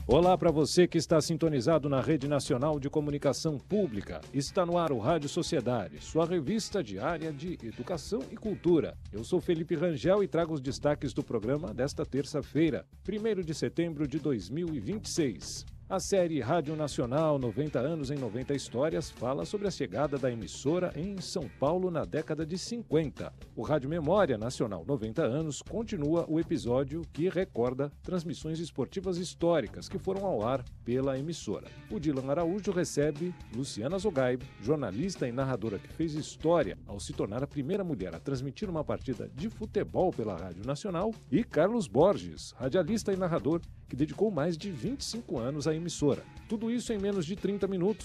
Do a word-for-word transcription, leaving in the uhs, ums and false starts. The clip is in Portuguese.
Olá para você que está sintonizado na Rede Nacional de Comunicação Pública. Está no ar o Rádio Sociedade, sua revista diária de educação e cultura. Eu sou Felipe Rangel e trago os destaques do programa desta terça-feira, primeiro de setembro de dois mil e vinte e seis. A série Rádio Nacional noventa anos em noventa histórias fala sobre a chegada da emissora em São Paulo na década de cinquenta. O Rádio Memória Nacional noventa anos continua o episódio que recorda transmissões esportivas históricas que foram ao ar pela emissora. O Dilan Araújo recebe Luciana Zogaib, jornalista e narradora que fez história ao se tornar a primeira mulher a transmitir uma partida de futebol pela Rádio Nacional, e Carlos Borges, radialista e narrador que dedicou mais de vinte e cinco anos à emissora. Tudo isso em menos de trinta minutos.